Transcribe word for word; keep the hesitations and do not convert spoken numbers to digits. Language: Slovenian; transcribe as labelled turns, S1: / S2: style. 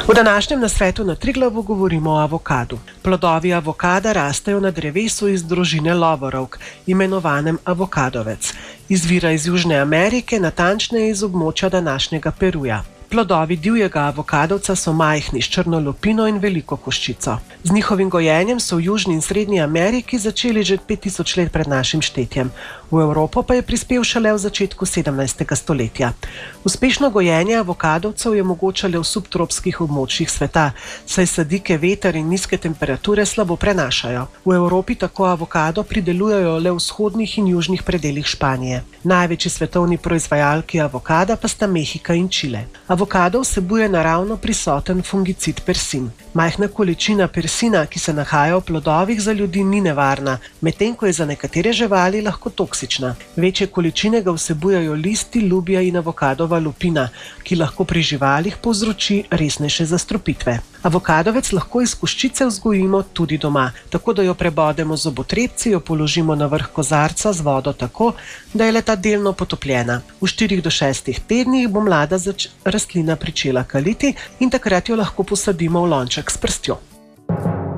S1: V današnjem nasvetu na Triglavu govorimo o avokadu. Plodovi avokada rastejo na drevesu iz družine lovorovk, imenovanem avokadovec. Izvira iz Južne Amerike, natančneje iz območja današnjega Peruja. Plodovi divjega avokadovca so majhni, s črno lupino in veliko koščico. Z njihovim gojenjem so v Južni in Srednji Ameriki začeli že pet tisoč let pred našim štetjem. V Evropo pa je prispel šele v začetku sedemnajstega stoletja. Uspešno gojenje avokadovcev je mogoče le v subtropskih območjih sveta, saj sadike veter in nizke temperature slabo prenašajo. V Evropi tako avokado pridelujejo le v vzhodnih in južnih predelih Španije. Največji svetovni proizvajalki avokada pa sta Mehika in Čile. Avokado vsebuje naravno prisoten fungicid persin. Majhna količina persina, ki se nahaja v plodovih, za ljudi ni nevarna, medtem ko je za nekatere živali lahko toksična. Večje količine ga vsebujejo listi, lubja in avokadova lupina, ki lahko pri živalih povzroči resnejše zastrupitve. Avokadovec lahko iz koščice vzgojimo tudi doma, tako da jo prebodemo z zobotrebci, jo položimo na vrh kozarca z vodo tako, da je le-ta delno potopljena. V štirih do šestih tednih bo mlada zač- rastlina pričela kaliti in takrat jo lahko posadimo v lonček s prstjo.